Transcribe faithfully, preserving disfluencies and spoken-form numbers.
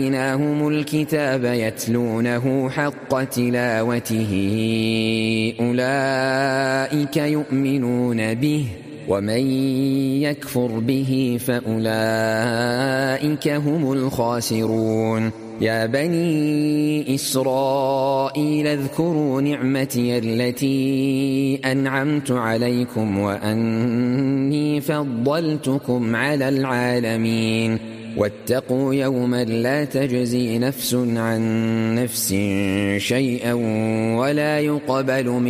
آتيناهم الكتاب يتلونه حق تلاوته أولئك يؤمنون به ومن يكفر به فأولئك هم الخاسرون يا بني إسرائيل اذكروا نعمتي التي أنعمت عليكم وأني فضلتكم على العالمين واتقوا يوما لا تجزي نفس عن نفس شيئا ولا يقبل